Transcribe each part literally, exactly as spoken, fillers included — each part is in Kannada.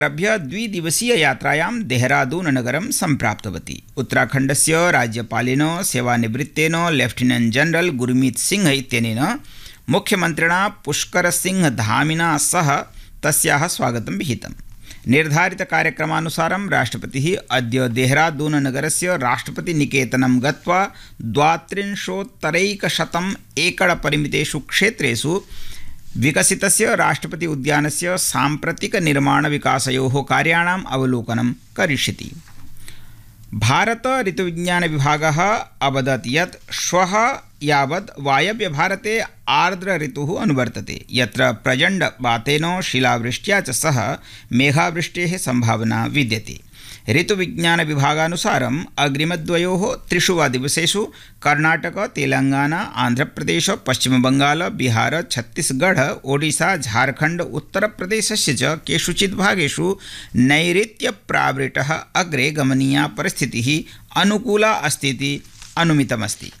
आरभ्य द्विदिवसीययात्रायां देहरादूननगरं सम्प्राप्तवती। उत्तराखण्डस्य राज्यपालेन सेवानिवृत्तेन लेफ्टिनेण्ट् जनरल गुरमीत सिंह इत्यनेन मुख्यमन्त्रिणा पुष्करसिंह धामिना सह तस्याः स्वागतं विहितम्। निर्धारितकार्यक्रमानुसारं राष्ट्रपतिः अद्य देहरादूननगरस्य राष्ट्रपतिनिकेतनं गत्वा द्वात्रिंशोत्तरैकशतम् एकड़परिमितेषु क्षेत्रेषु विकसितस्य राष्ट्रपति उद्यानस्य साम्प्रतिकनिर्माणविकासयोः कार्याणाम् अवलोकनं करिष्यति। भारत ऋतुविज्ञानविभागः अवदत् यत् श्वः यावत् वायव्यभारते आर्द्र ऋतुः अनुवर्तते, यत्र प्रचण्डवातेन शिलावृष्ट्या च सह मेघावृष्टेः सम्भावना विद्यते। ऋतुविज्ञानविभागानुसारम् अग्रिमद्वयोः त्रिषु वा दिवसेषु कर्णाटक, तेलंगाना, आन्ध्रप्रदेश, पश्चिमबंगाल, बिहार, छत्तीसगढ़, ओडिशा, झारखण्ड, उत्तरप्रदेशस्य च केषुचित् भागेषु नैऋत्यप्रावृतः अग्रे गमनीया परिस्थितिः अनुकूला अस्तीति अनुमितमस्ति।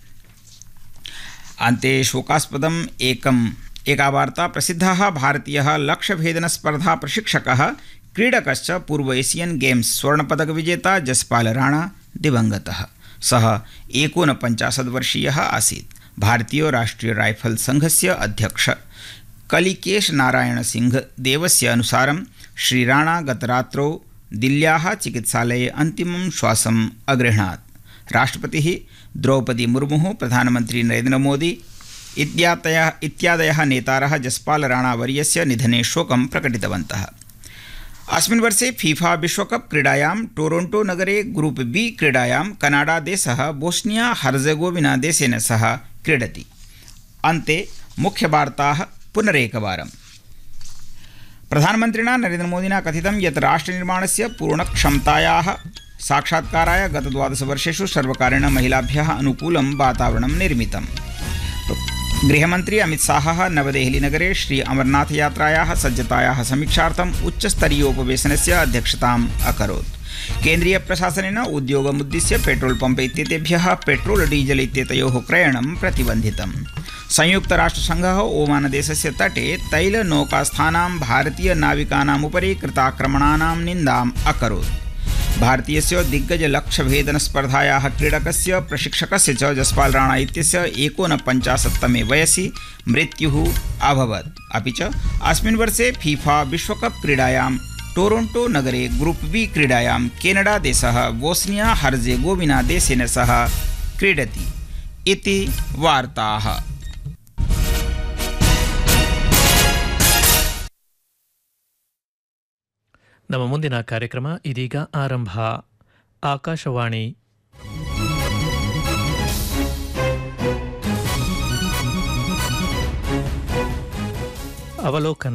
अन्ते शोकास्पदम् एकम् एका वार्ता प्रसिद्धः भारतीयः लक्ष्यभेदनस्पर्धा प्रशिक्षकः क्रीडकश्च पूर्व एशियन गेम्स स्वर्णपदकविजेता जसपाल राणा दिवंगतः। सः एकोनपञ्चाशत् वर्षीयः आसीत्। भारतीय राष्ट्रीय राइफल संघस्य अध्यक्ष कलिकेश नारायण सिंह देवस्य अनुसारं श्री राणा गतरात्रौ दिल्ल्याः चिकित्सालये अन्तिमं श्वासम् अगृह्णात्। राष्ट्रपतिः द्रौपदी मुर्मुः, प्रधानमन्त्री नरेन्द्र मोदी इत्यादयः इत्यादयः नेतारः जसपाल राणा वर्यस्य निधने शोकं प्रकटितवन्तः। अस्मिन् वर्षे फीफा विश्वकप क्रीडायां टोरोंटो नगरे ग्रुप बी क्रीडायां कनाडा देशः बोस्निया हर्जेगोविना देशेन सह क्रीडति। अन्ते मुख्यवार्ताः पुनरेकवारम्। प्रधानमन्त्रिणा नरेन्द्रमोदिना कथितं यत् राष्ट्रनिर्माणस्य पूर्णक्षमतायाः साक्षात्काराय गत द्वादशवर्षेषु सर्वकारेण महिलाभ्यः अनुकूलं वातावरणं निर्मितम्। गृहमन्त्री अमितशाहः नवदेहलीनगरे श्री अमरनाथयात्रायाः सज्जतायाः समीक्षार्थम् उच्चस्तरीयोपवेशनस्य अध्यक्षताम् अकरोत्। केन्द्रीयप्रशासनेन उद्योगमुद्दिश्य पेट्रोल पम्प इत्येतेभ्यः पेट्रोल डीजल इत्येतयोः क्रयणं प्रतिबन्धितम्। संयुक्तराष्ट्रसङ्घः ओमानदेशस्य तटे तैलनौकास्थानां भारतीयनाविकानाम् उपरि कृताक्रमणानां निन्दाम् अकरोत्। भारतीयस्य दिग्गज लक्ष्यभेदनस्पर्धायाः क्रीडकस्य प्रशिक्षकस्य च जसपाल राणा इत्यस्य एकोनपञ्चाशत्तमे वयसि मृत्युः अभवत्। अपि च अस्मिन् वर्षे फीफा विश्वकप क्रीडायां टोरोंटो नगरे ग्रुप बी क्रीडायां केनडा देशः बोस्निया हर्जेगोविना देशेन सह क्रीडति इति वार्ताः। ನಮ್ಮ ಮುಂದಿನ ಕಾರ್ಯಕ್ರಮ ಇದೀಗ ಆರಂಭ. ಆಕಾಶವಾಣಿ ಅವಲೋಕನ.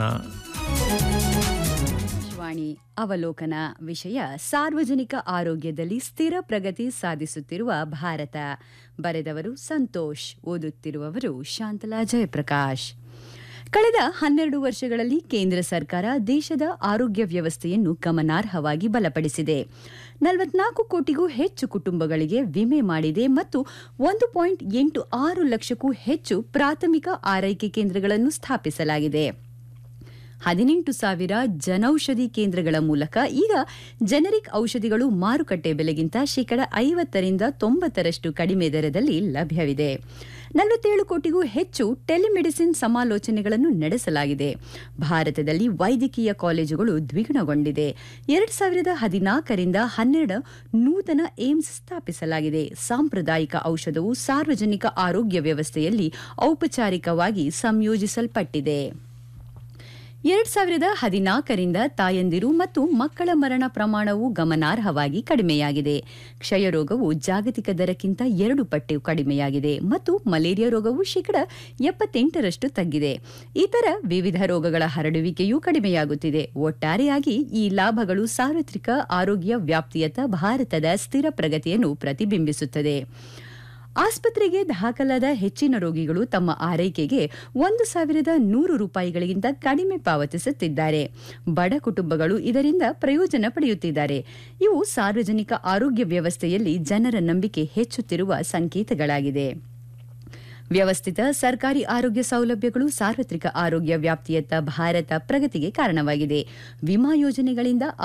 ವಾಣಿ ಅವಲೋಕನ ವಿಷಯ ಸಾರ್ವಜನಿಕ ಆರೋಗ್ಯದಲ್ಲಿ ಸ್ಥಿರ ಪ್ರಗತಿ ಸಾಧಿಸುತ್ತಿರುವ ಭಾರತ. ಬರೆದವರು ಸಂತೋಷ್, ಓದುತ್ತಿರುವವರು ಶಾಂತಲಾ ಜಯಪ್ರಕಾಶ್. ಕಳೆದ ಹನ್ನೆರಡು ವರ್ಷಗಳಲ್ಲಿ ಕೇಂದ್ರ ಸರ್ಕಾರ ದೇಶದ ಆರೋಗ್ಯ ವ್ಯವಸ್ಥೆಯನ್ನು ಗಮನಾರ್ಹವಾಗಿ ಬಲಪಡಿಸಿದೆ. ನಲವತ್ನಾಲ್ಕು ಕೋಟಿಗೂ ಹೆಚ್ಚು ಕುಟುಂಬಗಳಿಗೆ ವಿಮೆ ಮಾಡಿದೆ ಮತ್ತು ಒಂದು ಪಾಯಿಂಟ್ ಎಂಟು ಆರು ಲಕ್ಷಕ್ಕೂ ಹೆಚ್ಚು ಪ್ರಾಥಮಿಕ ಆರೈಕೆ ಕೇಂದ್ರಗಳನ್ನು ಸ್ಥಾಪಿಸಲಾಗಿದೆ. ಹದಿನೆಂಟು ಸಾವಿರ ಜನೌಷಧಿ ಕೇಂದ್ರಗಳ ಮೂಲಕ ಈಗ ಜನರಿಕ್ ಔಷಧಿಗಳು ಮಾರುಕಟ್ಟೆ ಬೆಲೆಗಿಂತ ಶೇಕಡ ಐವತ್ತರಿಂದ ತೊಂಬತ್ತರಷ್ಟು ಕಡಿಮೆ ದರದಲ್ಲಿ ಲಭ್ಯವಿದೆ. ನಲವತ್ತೇಳು ಕೋಟಿಗೂ ಹೆಚ್ಚು ಟೆಲಿಮೆಡಿಸಿನ್ ಸಮಾಲೋಚನೆಗಳನ್ನು ನಡೆಸಲಾಗಿದೆ. ಭಾರತದಲ್ಲಿ ವೈದ್ಯಕೀಯ ಕಾಲೇಜುಗಳು ದ್ವಿಗುಣಗೊಂಡಿದೆ. ಎರಡು ಸಾವಿರದ ಹದಿನಾಲ್ಕರಿಂದ ಹನ್ನೆರಡು ನೂತನ ಏಮ್ಸ್ ಸ್ಥಾಪಿಸಲಾಗಿದೆ. ಸಾಂಪ್ರದಾಯಿಕ ಔಷಧವು ಸಾರ್ವಜನಿಕ ಆರೋಗ್ಯ ವ್ಯವಸ್ಥೆಯಲ್ಲಿ ಔಪಚಾರಿಕವಾಗಿ ಸಂಯೋಜಿಸಲ್ಪಟ್ಟಿದೆ. ಎರಡು ಸಾವಿರದ ಹದಿನಾಲ್ಕರಿಂದ ತಾಯಂದಿರು ಮತ್ತು ಮಕ್ಕಳ ಮರಣ ಪ್ರಮಾಣವು ಗಮನಾರ್ಹವಾಗಿ ಕಡಿಮೆಯಾಗಿದೆ. ಕ್ಷಯರೋಗವು ಜಾಗತಿಕ ದರಕ್ಕಿಂತ ಎರಡು ಪಟ್ಟು ಕಡಿಮೆಯಾಗಿದೆ ಮತ್ತು ಮಲೇರಿಯಾ ರೋಗವು ಶೇಕಡ ಎಪ್ಪತ್ತೆಂಟರಷ್ಟು ತಗ್ಗಿದೆ. ಇತರ ವಿವಿಧ ರೋಗಗಳ ಹರಡುವಿಕೆಯೂ ಕಡಿಮೆಯಾಗುತ್ತಿದೆ. ಒಟ್ಟಾರೆಯಾಗಿ ಈ ಲಾಭಗಳು ಸಾರ್ವತ್ರಿಕ ಆರೋಗ್ಯ ವ್ಯಾಪ್ತಿಯತ್ತ ಭಾರತದ ಸ್ಥಿರ ಪ್ರಗತಿಯನ್ನು ಪ್ರತಿಬಿಂಬಿಸುತ್ತದೆ. ಆಸ್ಪತ್ರೆಗೆ ದಾಖಲಾದ ಹೆಚ್ಚಿನ ರೋಗಿಗಳು ತಮ್ಮ ಆರೈಕೆಗೆ ಒಂದು ಸಾವಿರದ ನೂರು ರೂಪಾಯಿಗಳಿಗಿಂತ ಕಡಿಮೆ ಪಾವತಿಸುತ್ತಿದ್ದಾರೆ. ಬಡ ಕುಟುಂಬಗಳು ಇದರಿಂದ ಪ್ರಯೋಜನ ಪಡೆಯುತ್ತಿದ್ದಾರೆ. ಇವು ಸಾರ್ವಜನಿಕ ಆರೋಗ್ಯ ವ್ಯವಸ್ಥೆಯಲ್ಲಿ ಜನರ ನಂಬಿಕೆ ಹೆಚ್ಚುತ್ತಿರುವ ಸಂಕೇತಗಳಾಗಿದೆ. ವ್ಯವಸ್ಥಿತ ಸರ್ಕಾರಿ ಆರೋಗ್ಯ ಸೌಲಭ್ಯಗಳು ಸಾರ್ವತ್ರಿಕ ಆರೋಗ್ಯ ವ್ಯಾಪ್ತಿಯತ್ತ ಭಾರತ ಪ್ರಗತಿಗೆ ಕಾರಣವಾಗಿದೆ. ವಿಮಾ ಯೋಜನೆಗಳಿಂದ